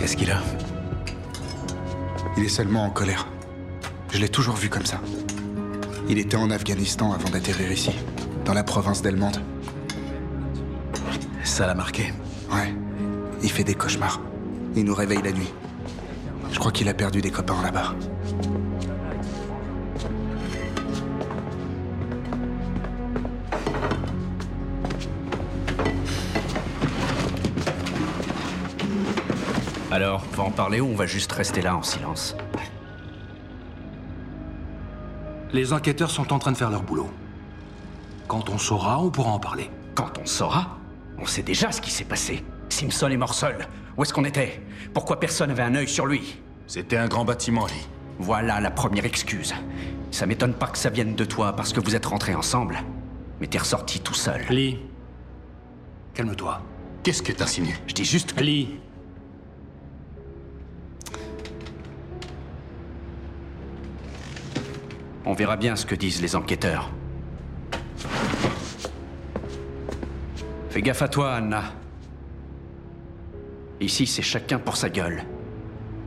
Qu'est-ce qu'il a? Il est seulement en colère. Je l'ai toujours vu comme ça. Il était en Afghanistan avant d'atterrir ici, dans la province d'Helmand. Ça l'a marqué. Ouais. Il fait des cauchemars. Il nous réveille la nuit. Je crois qu'il a perdu des copains là-bas. Alors, on va en parler ou on va juste rester là en silence? Les enquêteurs sont en train de faire leur boulot. Quand on saura, on pourra en parler. Quand on saura, on sait déjà ce qui s'est passé. Simpson est mort seul. Où est-ce qu'on était? Pourquoi personne n'avait un œil sur lui? C'était un grand bâtiment, Lee. Voilà la première excuse. Ça m'étonne pas que ça vienne de toi parce que vous êtes rentrés ensemble. Mais t'es ressorti tout seul. Lee, calme-toi. Qu'est-ce que t'insinues? Je dis juste que... Lee, On verra bien ce que disent les enquêteurs. Fais gaffe à toi, Anna. Ici, c'est chacun pour sa gueule.